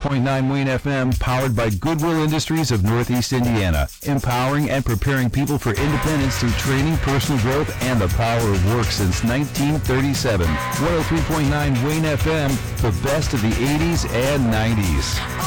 103.9 Wayne FM, powered by Goodwill Industries of Northeast Indiana, empowering and preparing people for independence through training, personal growth, and the power of work since 1937. 103.9 Wayne FM, the best of the 80s and 90s.